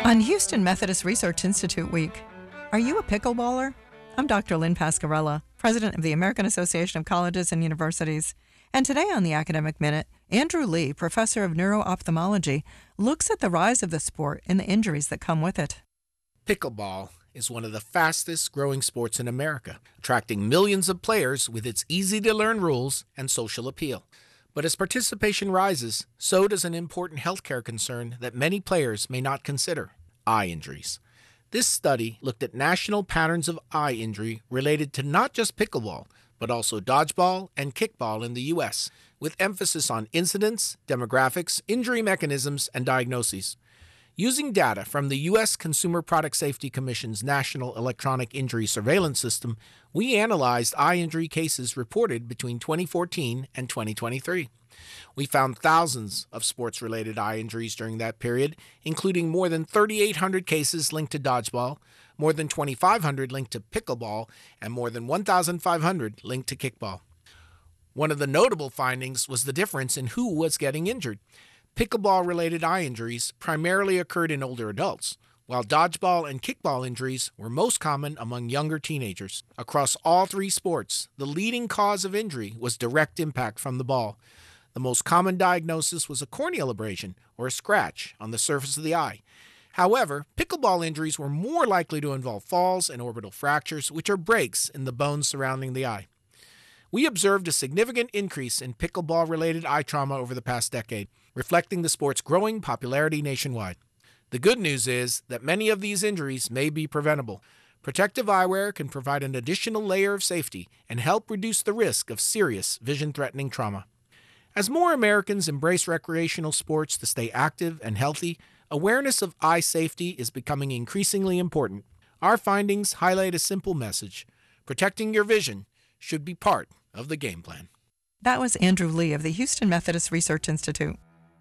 On Houston Methodist Research Institute Week, are you a pickleballer? I'm Dr. Lynn Pascarella, president of the American Association of Colleges and Universities. And today on the Academic Minute, Andrew Lee, professor of neuro-ophthalmology, looks at the rise of the sport and the injuries that come with it. Pickleball is one of the fastest growing sports in America, attracting millions of players with its easy-to-learn rules and social appeal. But as participation rises, so does an important healthcare concern that many players may not consider: eye injuries. This study looked at national patterns of eye injury related to not just pickleball, but also dodgeball and kickball in the U.S., with emphasis on incidence, demographics, injury mechanisms, and diagnoses. Using data from the U.S. Consumer Product Safety Commission's National Electronic Injury Surveillance System, we analyzed eye injury cases reported between 2014 and 2023. We found thousands of sports-related eye injuries during that period, including more than 3,800 cases linked to dodgeball, more than 2,500 linked to pickleball, and more than 1,500 linked to kickball. One of the notable findings was the difference in who was getting injured. Pickleball-related eye injuries primarily occurred in older adults, while dodgeball and kickball injuries were most common among younger teenagers. Across all three sports, the leading cause of injury was direct impact from the ball. The most common diagnosis was a corneal abrasion, or a scratch, on the surface of the eye. However, pickleball injuries were more likely to involve falls and orbital fractures, which are breaks in the bones surrounding the eye. We observed a significant increase in pickleball-related eye trauma over the past decade, reflecting the sport's growing popularity nationwide. The good news is that many of these injuries may be preventable. Protective eyewear can provide an additional layer of safety and help reduce the risk of serious vision-threatening trauma. As more Americans embrace recreational sports to stay active and healthy, awareness of eye safety is becoming increasingly important. Our findings highlight a simple message: protecting your vision should be part of the game plan. That was Andrew Lee of the Houston Methodist Research Institute.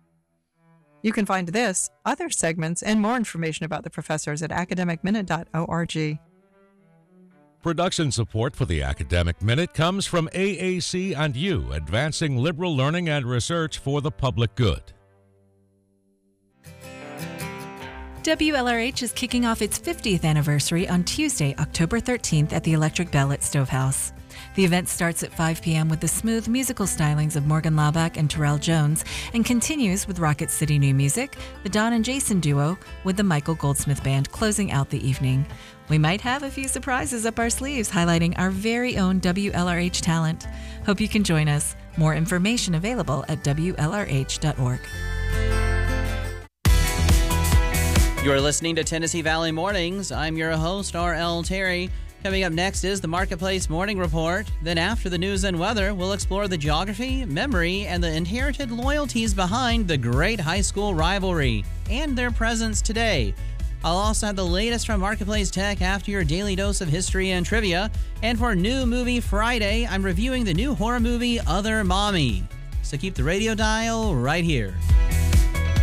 You can find this, other segments, and more information about the professors at academicminute.org. Production support for the Academic Minute comes from AAC and U, advancing liberal learning and research for the public good. WLRH is kicking off its 50th anniversary on Tuesday, October 13th at the Electric Bell at Stovehouse. The event starts at 5 p.m. with the smooth musical stylings of Morgan Laubach and Terrell Jones and continues with Rocket City New Music, the Don and Jason duo, with the Michael Goldsmith Band closing out the evening. We might have a few surprises up our sleeves highlighting our very own WLRH talent. Hope you can join us. More information available at WLRH.org. You're listening to Tennessee Valley Mornings. I'm your host, R.L. Terry. Coming up next is the Marketplace Morning Report. Then after the news and weather, we'll explore the geography, memory, and the inherited loyalties behind the great high school rivalry and their presence today. I'll also have the latest from Marketplace Tech after your daily dose of history and trivia. And for New Movie Friday, I'm reviewing the new horror movie, Other Mommy. So keep the radio dial right here.